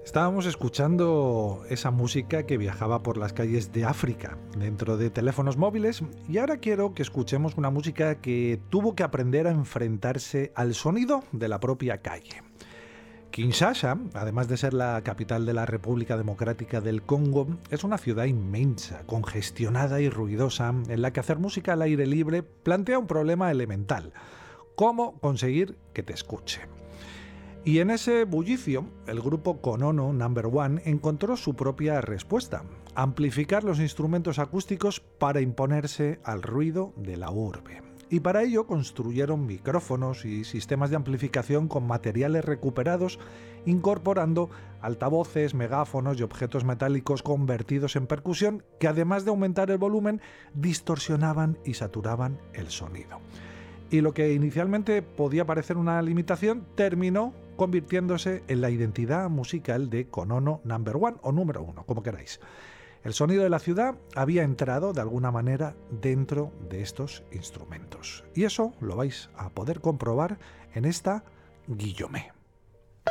Estábamos escuchando esa música que viajaba por las calles de África dentro de teléfonos móviles y ahora quiero que escuchemos una música que tuvo que aprender a enfrentarse al sonido de la propia calle. Kinshasa, además de ser la capital de la República Democrática del Congo, es una ciudad inmensa, congestionada y ruidosa, en la que hacer música al aire libre plantea un problema elemental: cómo conseguir que te escuche. Y en ese bullicio, el grupo Konono Number One encontró su propia respuesta: amplificar los instrumentos acústicos para imponerse al ruido de la urbe. Y para ello construyeron micrófonos y sistemas de amplificación con materiales recuperados, incorporando altavoces, megáfonos y objetos metálicos convertidos en percusión que, además de aumentar el volumen, distorsionaban y saturaban el sonido. Y lo que inicialmente podía parecer una limitación terminó convirtiéndose en la identidad musical de Konono Number One o número uno, como queráis. El sonido de la ciudad había entrado de alguna manera dentro de estos instrumentos. Y eso lo vais a poder comprobar en esta Guillomé.